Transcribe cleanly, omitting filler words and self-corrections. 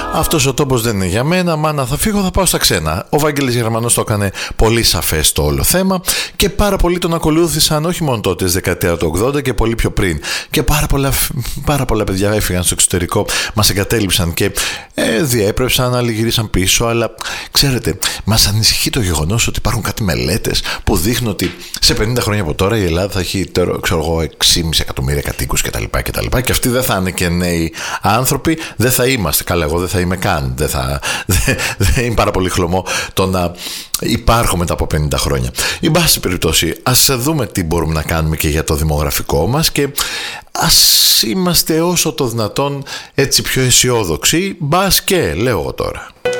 Αυτός ο τόπος δεν είναι για μένα, μάνα θα φύγω, θα πάω στα ξένα. Ο Βάγγελης Γερμανός το έκανε πολύ σαφές το όλο θέμα και πάρα πολλοί τον ακολούθησαν όχι μόνο τότε, στη δεκαετία του 80 και πολύ πιο πριν. Και πάρα πολλά παιδιά έφυγαν στο εξωτερικό, μας εγκατέλειψαν και διέπρεψαν, άλλοι γυρίσαν πίσω. Αλλά ξέρετε, μας ανησυχεί το γεγονός ότι υπάρχουν κάτι μελέτες που δείχνουν ότι σε 50 χρόνια από τώρα η Ελλάδα θα έχει, ξέρω εγώ, 6,5 εκατομμύρια κατοίκους κτλ. Και αυτοί δεν θα είναι και νέοι άνθρωποι, δεν θα είμαστε. Καλά, εγώ δεν θα είμαι καν. Δεν είναι πάρα πολύ χλωμό το να υπάρχω μετά από 50 χρόνια. Εν πάση περιπτώσει, ας δούμε τι μπορούμε να κάνουμε και για το δημογραφικό μας και ας είμαστε όσο το δυνατόν έτσι πιο αισιόδοξοι. Μπας και, λέω εγώ τώρα.